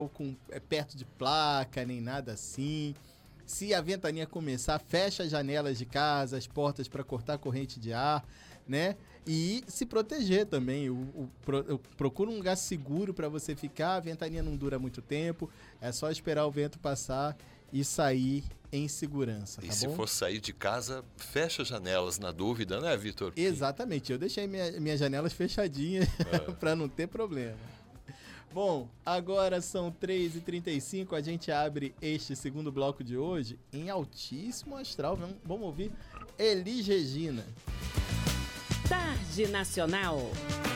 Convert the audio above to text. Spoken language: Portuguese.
perto de placa, nem nada assim. Se a ventania começar, fecha as janelas de casa, as portas para cortar a corrente de ar, né? E se proteger também. Procura um lugar seguro para você ficar. A ventania não dura muito tempo. É só esperar o vento passar e sair em segurança, tá bom? E se for sair de casa, fecha as janelas na dúvida, né, Vitor? Exatamente. Eu deixei minhas janelas fechadinhas para não ter problema. Bom, agora são 3h35, a gente abre este segundo bloco de hoje em altíssimo astral. Vamos ouvir Elis Regina. Tarde Nacional.